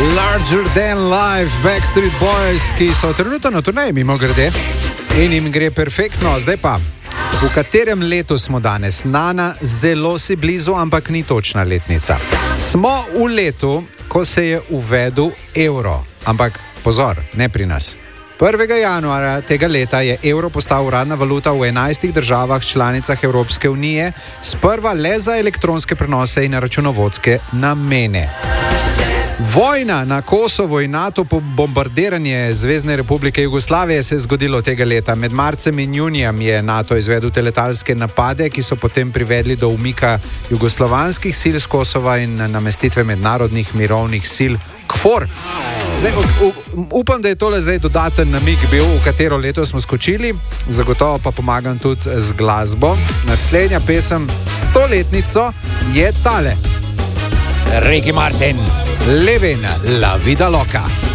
Larger Than Life, Backstreet Boys, ki so trenutno na turneji, mimogrede, in jim gre perfektno. Zdaj pa, v katerem letu smo danes? Nana, zelo si blizu, ampak ni točna letnica. Smo v letu, ko se je uvedel evro, ampak pozor, ne pri nas. 1. januarja tega leta je evro postal uradna valuta v 11 državah članicah Evropske unije, sprva le za elektronske prenose in računovodske namene. Vojna na Kosovo in NATO bombardiranje Zvezne republike Jugoslavije se je zgodilo tega leta. Med marcem in junijem je NATO izvedel teletalske napade, ki so potem privedli do umika jugoslovanskih sil z Kosova in namestitve mednarodnih mirovnih sil KFOR. Zdaj, upam, da je tole zdaj dodaten namig bil, v katero leto smo skočili. Zagotovo pa pomagam tudi z glasbo. Naslednja pesem 100-letnico je tale. Ricky Martin, Living la vida loca.